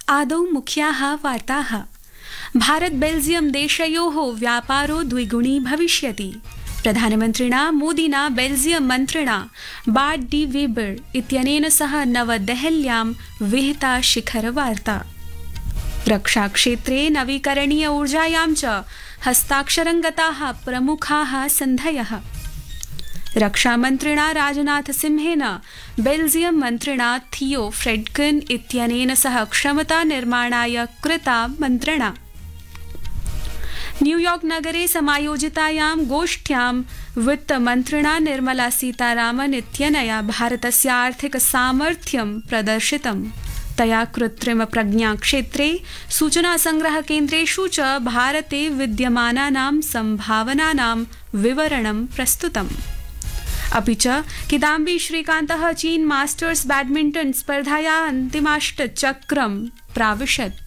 आदौ मुख्याः वार्ताः। भारत बेल्जियम देशयोः व्यापारो द्विगुणी भविष्यति। प्रधानमन्त्रिणा मोदिना बेल्जियम मन्त्रिणा बार्ट डी वेबर इत्यनेन सह नवदेहल्यां विहिता शिखरवार्ता। रक्षाक्षेत्रे नवीकरणीय ऊर्जायां च हस्ताक्षरं गताः प्रमुखाः सन्धयः। रक्षामन्त्रिणा राजनाथ सिंहेन बेल्जियम मन्त्रिणा थियो फ्रेडकिन इत्यनेन सह क्षमता निर्माणाय कृता मन्त्रणा। न्यूयॉर्क नगरे समायोजितायां गोष्ठ्यां वित्तमन्त्रिणा निर्मला सीतारामन इत्यनया भारतस्य आर्थिक सामर्थ्यं प्रदर्शितम्। तया कृत्रिम प्रज्ञा क्षेत्रे सूचना संग्रह केन्द्रेषु च भारते विद्यमानानां सम्भावनानां विवरणं प्रस्तुतम्। अपि च किदाम्बी श्रीकान्तः चीन मास्टर्स बैडमिण्टन स्पर्धायाः अन्तिमाष्टचक्रं प्राविशत्।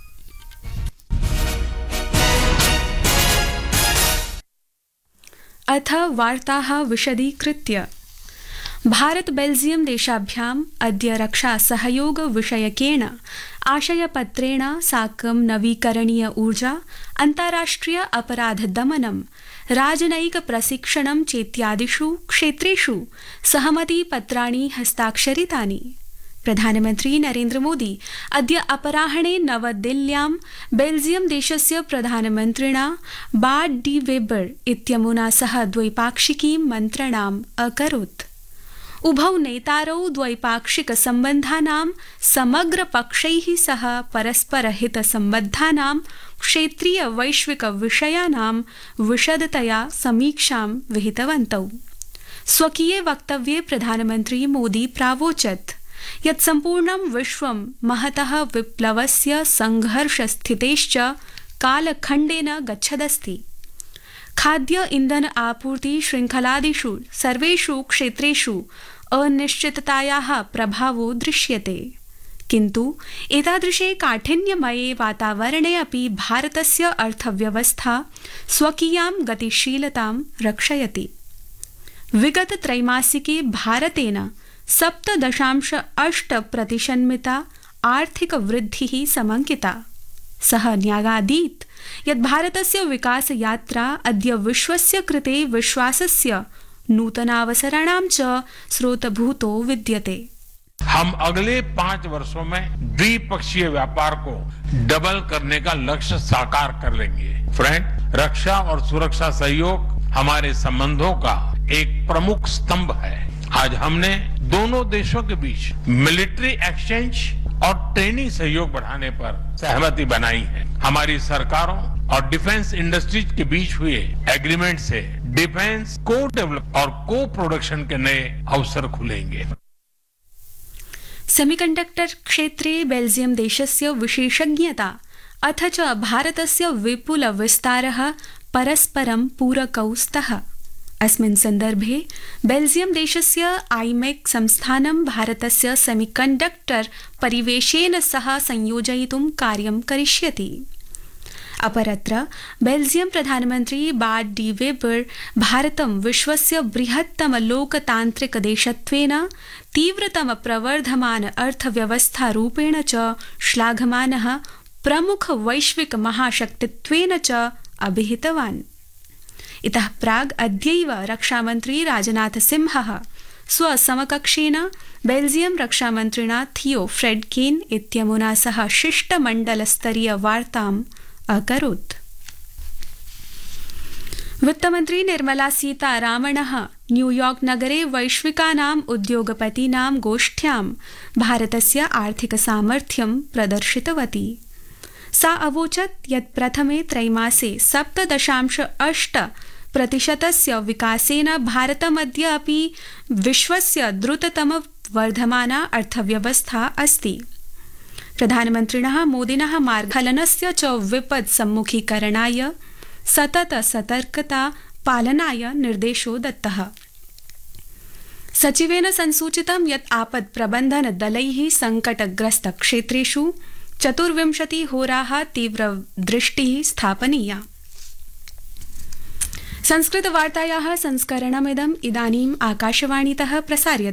अथ वार्ताः विशदीकृत्य। भारत बेल्जियम देशाभ्याम् अद्य रक्षा सहयोग विषयकेण आशयपत्रेण साकं नवीकरणीय ऊर्जा, अन्ताराष्ट्रिय अपराध दमनं, राजनयिक प्रशिक्षणं चेत्यादिषु क्षेत्रेषु सहमतिपत्राणि हस्ताक्षरितानि। प्रधानमन्त्री नरेन्द्र मोदी अद्य अपराह्णे नवदिल्ल्यां बेल्जियम देशस्य प्रधानमन्त्रिणा बार्ट डी वेबर इत्यमुना सह द्वैपाक्षिकीं मन्त्रणाम् अकरोत्। उभौ नेतारौ द्वैपाक्षिक सम्बन्धानां समग्रपक्षैः सह परस्परहितसम्बद्धानां क्षेत्रीय वैश्विक विषयाणां विशदतया समीक्षां विहितवन्तौ। स्वकीये वक्तव्ये प्रधानमन्त्री मोदी प्रावोचत् यत् सम्पूर्णं विश्वं महतः विप्लवस्य संघर्षस्थितेश्च कालखण्डेन गच्छदस्ति। खाद्य इंधन आपूर्ति श्रृंखलादिषु सर्वेषु क्षेत्रेषु अनिश्चिततायाः प्रभावो दृश्यते। किन्तु एतादृशे काठिन्यमये वातावरणे अपि भारतस्य अर्थव्यवस्था स्वकीयां गतिशीलतां रक्षयति। विगत त्रैमासिके भारतेन 7.8% आर्थिक वृद्धिः समङ्किता। सः न्यागादीत् यत् भारतस्य विकास यात्रा अद्य विश्वस्य कृते विश्वासस्य नूतनावसराणां च स्रोतभूतो विद्यते। हम अगले 5 वर्षों में द्विपक्षीय व्यापार को डबल करने का लक्ष्य साकार कर लेंगे। फ्रेंड, रक्षा और सुरक्षा सहयोग हमारे संबंधों का एक प्रमुख स्तंभ है। आज हमने दोनों देशों के बीच मिलिट्री एक्सचेंज और ट्रेनिंग सहयोग बढ़ाने पर सहमति बनाई है। हमारी सरकारों और डिफेंस इंडस्ट्रीज के बीच हुए एग्रीमेंट से डिफेंस को डेवलप और को प्रोडक्शन के नए अवसर खुलेंगे। सेमीकंडक्टर क्षेत्रे बेल्जियम देशस्य विशेषज्ञता अथ च भारतस्य विपुल विस्तारः परस्परं पूरकौ स्तः। अस्मिन् सन्दर्भे बेल्जियम देशस्य आईमेक संस्थानं भारतस्य सेमीकंडक्टर परिवेशेन सह संयोजयितुं कार्यं करिष्यति। अपरत्र बेल्जियम प्रधानमन्त्री बार्ट डी वेबर भारतं विश्वस्य बृहत्तम लोकतान्त्रिक देशत्वेन तीव्रतम प्रवर्धमान अर्थव्यवस्थारूपेण च श्लाघमानः प्रमुख वैश्विक महाशक्तित्वेन च अभिहितवान्। इतः प्राग् अद्यैव रक्षामन्त्री राजनाथ सिंहः स्वसमकक्षेन बेल्जियम रक्षामन्त्रिणा थियो फ्रेडकिन इत्यमुना सह शिष्टमण्डलस्तरीय वार्ताम् अकरोत्। वित्तमन्त्री निर्मला सीतारामणः न्यूयॉर्क नगरे वैश्विकानाम् उद्योगपतीनां गोष्ठ्यां भारतस्य आर्थिक सामर्थ्यं प्रदर्शितवती। सा अवोचत् यत् प्रथमे त्रैमासे 7.8% विकासेन भारतमद्य अपि विश्वस्य द्रुततम वर्धमाना अर्थव्यवस्था अस्ति। प्रधानमन्त्रिणः मोदिनः मार्गफलनस्य च विपद् सम्मुखीकरणाय सतत सतर्कता पालनाय निर्देशो दत्तः। सचिवेन संसूचितं यत् आपत् प्रबन्धन दलैः संकटग्रस्त क्षेत्रेषु 24 होराः तीव्र दृष्टिः स्थापनीया। संस्कृतवार्तायाः संस्करणमिदम् इदानीम् आकाशवाणीतः प्रसार्यते।